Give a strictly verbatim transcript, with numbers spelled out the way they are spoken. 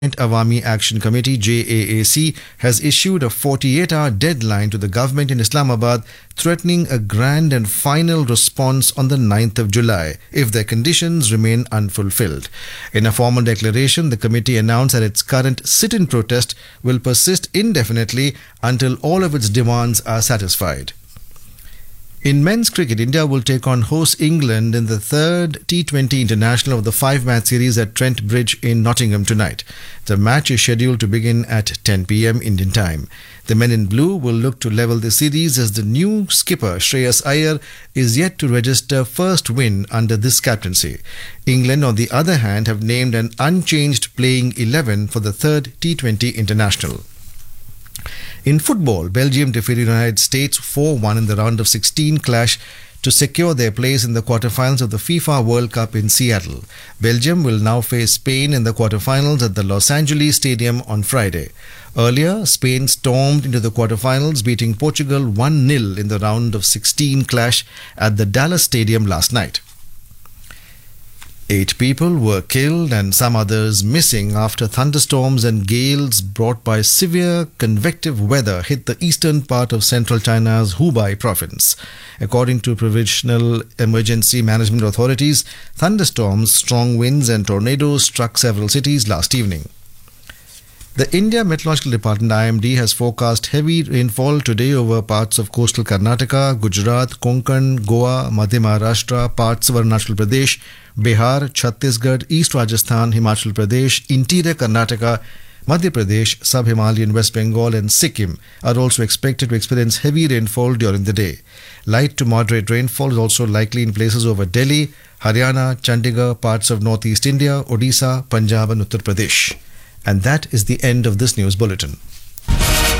Awami Action Committee J A A C has issued a forty-eight hour deadline to the government in Islamabad, threatening a grand and final response on the ninth of July if their conditions remain unfulfilled. In a formal declaration, the committee announced that its current sit-in protest will persist indefinitely until all of its demands are satisfied. In men's cricket, India will take on host England in the third T twenty international of the five-match series at Trent Bridge in Nottingham tonight. The match is scheduled to begin at ten p m Indian time. The men in blue will look to level the series as the new skipper Shreyas Iyer is yet to register first win under this captaincy. England, on the other hand, have named an unchanged playing eleven for the third T twenty international. In football, Belgium defeated the United States four one in the round of sixteen clash to secure their place in the quarterfinals of the FIFA World Cup in Seattle. Belgium will now face Spain in the quarterfinals at the Los Angeles Stadium on Friday. Earlier, Spain stormed into the quarterfinals, beating Portugal one nil in the round of sixteen clash at the Dallas Stadium last night. Eight people were killed and some others missing after thunderstorms and gales brought by severe convective weather hit the eastern part of central China's Hubei province. According to provincial emergency management authorities, thunderstorms, strong winds and tornadoes struck several cities last evening. The India Meteorological Department I M D has forecast heavy rainfall today over parts of coastal Karnataka, Gujarat, Konkan, Goa, Madhya Maharashtra, parts of Arunachal Pradesh, Bihar, Chhattisgarh, East Rajasthan, Himachal Pradesh, interior Karnataka, Madhya Pradesh, Sub-Himalayan West Bengal and Sikkim are also expected to experience heavy rainfall during the day. Light to moderate rainfall is also likely in places over Delhi, Haryana, Chandigarh, parts of northeast India, Odisha, Punjab and Uttar Pradesh. And that is the end of this news bulletin.